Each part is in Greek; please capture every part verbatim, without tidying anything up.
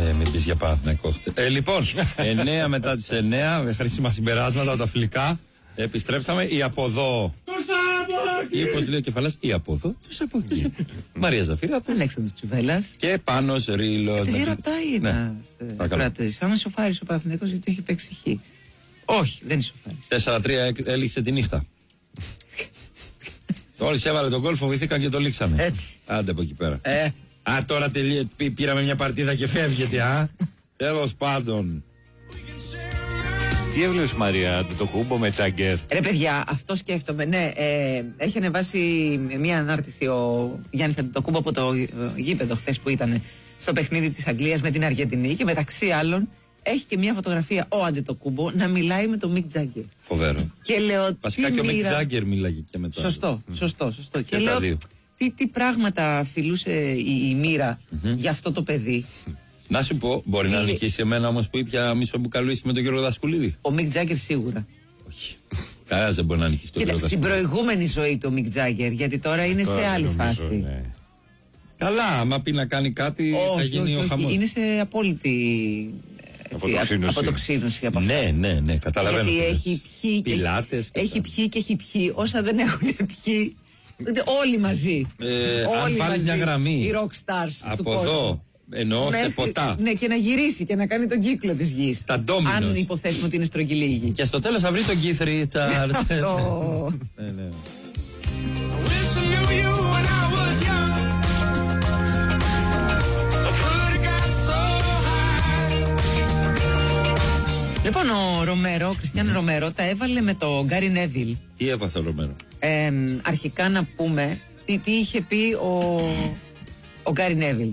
Ε, μην πεις για Παναθηναϊκό. Ε, λοιπόν, εννέα μετά τις εννέα, χρήσιμα συμπεράσματα τα φιλικά. Επιστρέψαμε. Η από εδώ. Ή όπως λέει ο Κεφαλάς, η από εδώ. Τους από εκεί. Μαρία Ζαφύρα. Αλέξανδρος Τσουβέλλας. Και Πάνος Ρήλος. Τι ρωτάει ένας κρατής. Αν σοφάρισε ο Παναθηναϊκός γιατί έχει παίξει χ. Όχι, δεν ισοφάρισε. τέσσερα τρία έληξε τη νύχτα. Όλοι έβαλε τον γκολ, φοβηθήκαν και το λήξανε. Έτσι. Άντε από εκεί πέρα. Ε. Α, τώρα τελεί, πήραμε μια παρτίδα και φεύγεται, α. Τέλος πάντων. Τι έβλεπες, Μαρία, το κουμπό με Τζάγκερ? Ρε παιδιά, αυτό σκέφτομαι. Ναι, ε, έχει ανεβάσει μια ανάρτηση ο Γιάννης Αντετοκούμπο από το γήπεδο χθες που ήταν στο παιχνίδι της Αγγλίας με την Αργεντινή και μεταξύ άλλων έχει και μια φωτογραφία ο Αντετοκούμπο να μιλάει με τον Μικ Τζάγκερ. Φοβερό. Και λέω, βασικά και ο Μικ Τζάγκερ μίλαγε και με τον. Σωστό, σωστό, σωστό. Και, και λέω, τι, τι πράγματα φιλούσε η, η μοίρα mm-hmm. για αυτό το παιδί. Να σου πω, μπορεί να νικήσει εμένα όμως που ήπια μισό μπουκαλούισι με τον Γιώργο Δασκουλίδη. Ο Μικ Τζάγκερ σίγουρα. Όχι. Κανένας δεν μπορεί να νικήσει τον Γιώργο Δασκουλίδη. Στην προηγούμενη ζωή του Μικ Τζάγκερ, γιατί τώρα είναι τώρα σε άλλη νομίζω, φάση. Ναι. Καλά, άμα πει να κάνει κάτι όχι, θα γίνει όχι, ο όχι. χαμός. Είναι σε απόλυτη αποτοξίνωση. αποτοξίνωση από ναι, ναι, ναι, καταλαβαίνω. Γιατί έχει πιει, Πιλάτες, και έχει πιει και έχει πιει όσα δεν έχουν πιει. Όλοι μαζί. Ε, όλοι αν βάλει μια γραμμή οι rock stars από του εδώ, κόσμου. εννοώ σε ποτά. Ναι, και να γυρίσει και να κάνει τον κύκλο της γης. Τα ντόμινος. Αν υποθέσουμε ότι είναι στρογγυλή η γη. Και στο τέλος θα βρει τον Keith Richards. Αυτό. Ναι, ναι. Λοιπόν, ο Ρομέρο, ο Κριστιάνο mm. Ρομέρο, τα έβαλε με τον Γκάρι Νέβιλ. Τι έπαθε ο Ρομέρο? Ε, αρχικά να πούμε τι, τι είχε πει ο, ο Γκάρι Νέβιλ.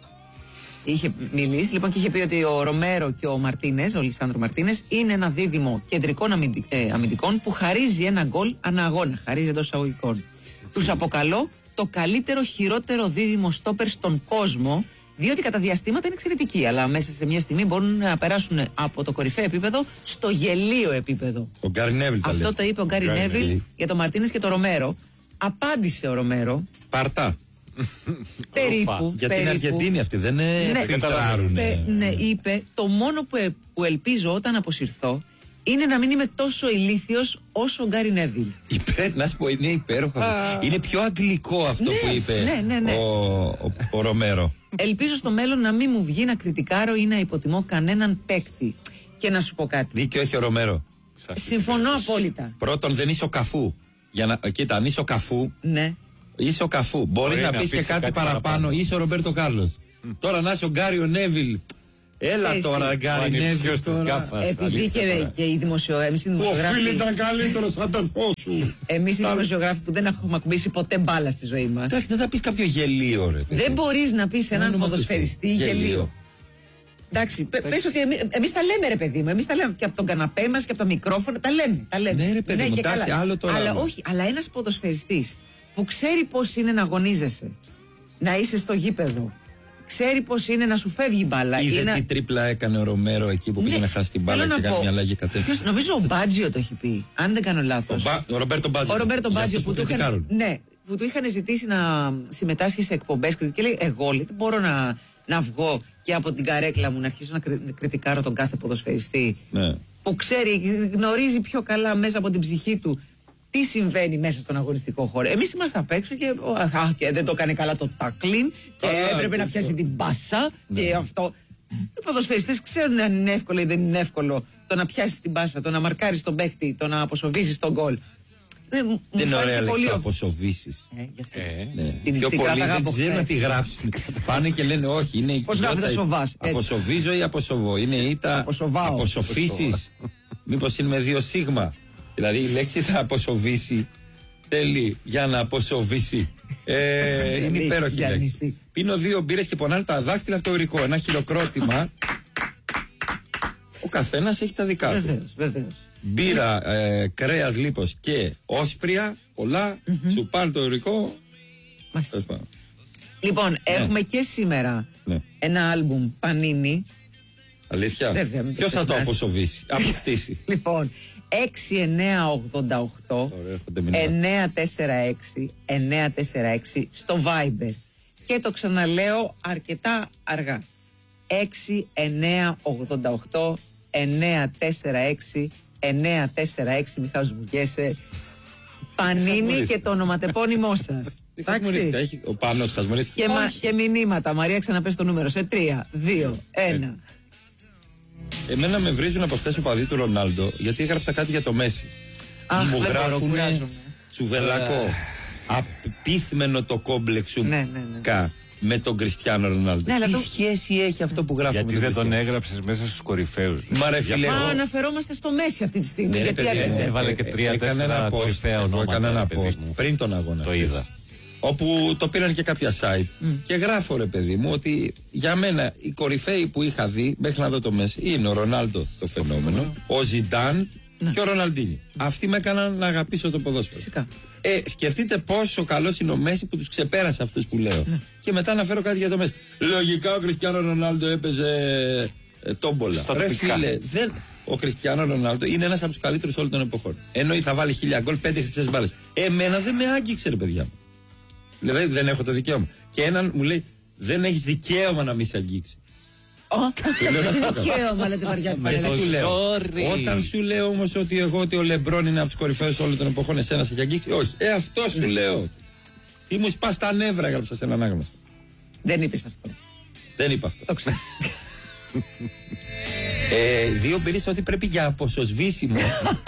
Είχε μιλήσει λοιπόν και είχε πει ότι ο Ρομέρο και ο Μαρτίνες, ο Λισάνδρο Μαρτίνες, είναι ένα δίδυμο κεντρικών αμυντικ, ε, αμυντικών που χαρίζει ένα γκολ ανά αγώνα. Χαρίζει εντός εισαγωγικών. Τους αποκαλώ το καλύτερο χειρότερο δίδυμο στόπερ στον κόσμο. Διότι κατά διαστήματα είναι εξαιρετικοί, αλλά μέσα σε μια στιγμή μπορούν να περάσουν από το κορυφαίο επίπεδο στο γελίο επίπεδο. Ο Γκάρι Νέβιλ. Αυτό το είπε ο Γκάρι Νέβιλ για τον Μαρτίνες και τον Ρομέρο. Απάντησε ο Ρομέρο. Πάρτα. Περίπου. Για περίπου. την Αργεντίνη αυτή δεν είναι. Ναι, ναι, είπε το μόνο που, ε, που ελπίζω όταν αποσυρθώ είναι να μην είμαι τόσο ηλίθιος όσο ο Γκάρι Νέβιλ. Υπέ, να σου πω, είναι υπέροχο. Είναι πιο αγγλικό αυτό ναι, που είπε ναι, ναι, ναι. Ο, ο, ο Ρομέρο. Ελπίζω στο μέλλον να μην μου βγει να κριτικάρω ή να υποτιμώ κανέναν παίκτη. Και να σου πω κάτι. Δίκιο έχει ο Ρομέρο. Συμφωνώ απόλυτα. Πρώτον, δεν είσαι ο Καφού. Για να, κοίτα, αν είσαι ο Καφού. Ναι. Είσαι ο Καφού. Μπορεί, Μπορεί να, να πει και, και κάτι, κάτι παραπάνω. παραπάνω. Είσαι ο Ρομπέρτο Κάρλος. Τώρα να είσαι ο Γκάριο Νέβιλ. Έλα Ξέρεις τώρα, Γκάρι Νέβιλ. Επειδή και, και οι δημοσιογράφοι. Ο φίλοι ήταν καλύτερο αδερφό σου. Εμείς οι δημοσιογράφοι που δεν έχουμε ακουμπήσει ποτέ μπάλα στη ζωή μας. Εντάξει, δεν θα πει κάποιο γελίο, ρε. Δεν μπορεί να πει έναν ποδοσφαιριστή γελίο. Εντάξει, πες ότι εμείς τα λέμε, ρε παιδί μου. Εμείς τα λέμε και από τον καναπέ μας και από τα μικρόφωνα. Τα λέμε. Τα λέμε. Ναι, ρε παιδί μου, εντάξει, άλλο τώρα. Αλλά όχι, αλλά ένας ποδοσφαιριστής που ξέρει πώς είναι να αγωνίζεσαι, να είσαι στο γήπεδο, ξέρει πώς είναι να σου φεύγει η μπάλα. Είδε να... τι τρίπλα έκανε ο Ρομέρο εκεί που ναι, πήγε να χάσει την μπάλα και κάνει μια αλλαγή κατεύθυνση. Νομίζω ο Μπάτζιο το έχει πει, αν δεν κάνω λάθος. Ο, Μπα... ο Ρομπέρτο Μπάτζιο. Ο Ρομπέρτο Μπάτζιο που, που, του είχαν... ναι, που του είχαν ζητήσει να συμμετάσχει σε εκπομπές και λέει: εγώ λέει, δεν μπορώ να, να βγω και από την καρέκλα μου να αρχίσω να κρι... κριτικάρω τον κάθε ποδοσφαιριστή. Ναι. Που ξέρει, γνωρίζει πιο καλά μέσα από την ψυχή του τι συμβαίνει μέσα στον αγωνιστικό χώρο. Εμείς είμαστε απ' έξω και, α, και δεν το έκανε καλά το τάκλιν και α, έπρεπε α, να πιάσει α, την μπάσα ναι. Και αυτό. Οι ποδοσφαιριστές ξέρουν αν είναι εύκολο ή δεν είναι εύκολο το να πιάσεις την μπάσα, το να μαρκάρεις τον παίχτη, το να αποσοβήσεις τον γκολ. Δεν είναι ωραία λέξη το αποσοβήσεις. Ε, ε, ναι. Την, πιο την πολλοί δεν ξέρουν να τη γράψουν. Πάνε και λένε όχι, είναι η πώς γράφεται σοβάς. Αποσοβίζω ή αποσοβώ. Είναι ήττα αποσοφήσεις. Μήπως είναι με δύο σίγμα. Δηλαδή η λέξη θα αποσοβήσει. Θέλει για να αποσοβήσει. ε, είναι υπέροχη λέξη. Πίνω δύο μπύρες και πονάνε τα δάχτυλα από το ουρικό. Ένα χειροκρότημα. Ο καθένας έχει τα δικά του. Βεβαίως, βεβαίως. Μπύρα, ε, κρέας, λίπος και όσπρια, πολλά, mm-hmm. σου πάνε το ουρικό. Λοιπόν, ναι. Έχουμε και σήμερα ναι. ένα άλμπουμ Πανίνι. Αλήθεια. Ποιος θα το αποσοβήσει, αποκτήσει. Λοιπόν, έξι εννιά ογδόντα οκτώ εννιά τέσσερα έξι εννιά τέσσερα έξι στο Viber. Και το ξαναλέω αρκετά αργά. έξι εννιά ογδόντα οκτώ εννιά τέσσερα έξι εννιά τέσσερα έξι. Μη χασμουγέσαι. Πανίνη και το ονοματεπώνυμό σας. Εντάξει. Ο Πάνος χασμονήθηκε. Και, μα, και μηνύματα. Μαρία, ξαναπες το νούμερο σε τρία, δύο, ένα. Εμένα με βρίζουν από χτες ο παδί του Ρονάλντο, γιατί έγραψα κάτι για το Μέση. Αχ, μου γράφουνε σουβελάκο. Απίθμενο το κόμπλεξ σου. Ναι, ναι, ναι. Με τον Κριστιάνο Ρονάλντο. Ναι, τι το... σχέση έχει αυτό που γράφουμε? Γιατί δεν τον έγραψες μέσα στους κορυφαίους? Μα ρε φίλε, Μα αναφερόμαστε στο Μέση αυτή τη στιγμή. Ναι, γιατί παιδί, έπαιζε. Έβαλε και τρία-τέσσερα κορυφαία ονόματα. Έκανα ένα post πριν τον αγώνα. Το είδα. Όπου το πήραν και κάποια site. Mm. Και γράφω, ρε παιδί μου, ότι για μένα οι κορυφαίοι που είχα δει μέχρι να δω το Μέση είναι ο Ρονάλντο το φαινόμενο, ο Ζιντάν ναι. και ο Ροναλντίνι. Αυτοί με έκαναν να αγαπήσω το ποδόσφαιρο. Φυσικά. Ε, σκεφτείτε πόσο καλό είναι ο Μέση που του ξεπέρασε αυτού που λέω. Ναι. Και μετά να φέρω κάτι για το Μέση. Λογικά ο Κριστιάνο Ρονάλντο έπαιζε ε, τόμπολα. Ρε φίλε, δεν. Ο Κριστιάνο Ρονάλντο είναι ένα από του καλύτερου όλων των εποχών. Εννοεί θα βάλει χίλια γκολ, πέντε χρυσές μπάλες. Εμένα δεν με άγγιξε, ρε παιδιά μου. Δηλαδή δεν έχω το δικαίωμα. Και έναν μου λέει, δεν έχει δικαίωμα να μη σε αγγίξει. Δικαίωμα, λέτε βαριά. Όταν σου λέω όμως ότι εγώ ότι ο Λεμπρόν είναι από τους κορυφαίους όλων των εποχών, εσένα σε έχει αγγίξει? Όχι. Ε, αυτό σου λέω. Τι μου σπάς τα νεύρα, έγραψα σε έναν άγνωστο. Δεν είπες αυτό. Δεν είπα αυτό. Το ξέρω. ε, δύο μπήρες ότι πρέπει για αποσοσβήσιμο.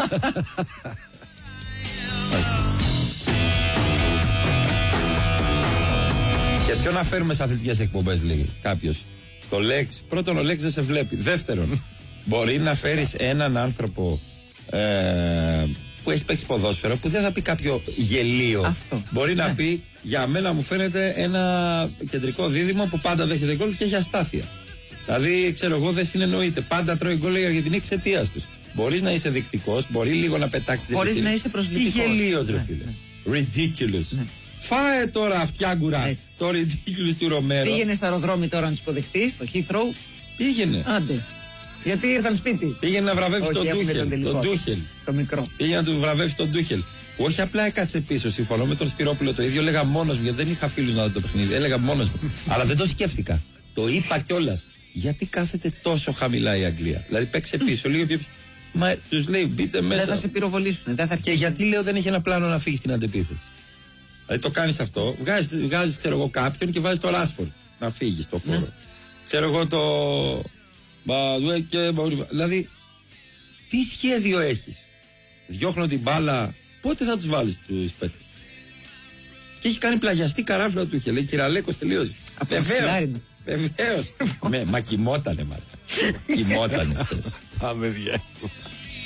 Και ποιο να φέρουμε σε αθλητικές εκπομπές, λέει κάποιος? Το Λέξ. Πρώτον, ο Λέξ δεν σε βλέπει. Δεύτερον, μπορεί να φέρεις έναν άνθρωπο ε, που έχει παίξει ποδόσφαιρο, που δεν θα πει κάποιο γελίο. Αυτό. Μπορεί ναι. να πει, για μένα μου φαίνεται ένα κεντρικό δίδυμο που πάντα δέχεται γκολ και έχει αστάθεια. Δηλαδή, ξέρω εγώ, δεν συνεννοείται. Πάντα τρώει γκολ για την εξαιτία του. Μπορεί να είσαι δεικτικός, μπορεί λίγο να πετάξει. Μπορεί να είσαι προσβλητικός. Τι γελίος, ρε ναι, φίλε. Ναι. Ridiculous. Ναι. Φάε τώρα αυτιάγκουρα το ridiculous του Ρομέρο. Πήγαινε στα αεροδρόμι τώρα να του υποδεχτεί, στο Heathrow. Πήγαινε. Άντε. Γιατί ήρθαν σπίτι. Πήγαινε να βραβεύσει τον Ντούχελ. Τον Ντούχελ. Το μικρό. Πήγαινε να του βραβεύσει τον Ντούχελ. Που όχι απλά έκατσε πίσω. Συμφωνώ με τον Σπυρόπουλο το ίδιο. Έλεγα μόνο μου, γιατί δεν είχα φίλου να δω το παιχνίδι. Έλεγα μόνο μου. Αλλά δεν το σκέφτηκα. Το είπα κιόλα. Γιατί κάθεται τόσο χαμηλά η Αγγλία? Δηλαδή παίξε πίσω, λίγο πιο πίσω. Μα του λέει μπείτε μέσα. Δεν θα σε πυροβολήσουν. Δεν θα... Και γιατί λέω δεν έχει ένα πλάνο να φύγει στην αντεπίθεση? Δηλαδή το κάνει αυτό, βγάζει, βγάζεις, ξέρω εγώ, κάποιον και βάζει το Ράσφορντ να φύγει στο χώρο. Ναι. Ξέρω εγώ το. Δηλαδή, τι σχέδιο έχει? Διώχνω την μπάλα, πότε θα του βάλει του παίκτες? Και έχει κάνει πλαγιαστή καράφλα του. Είχε λέει Κυραλέκο, τελείωσε. Βεβαίω. Βεβαίω. Μα κοιμότανε, μάλλον. Κοιμότανε χθες. Πάμε δια.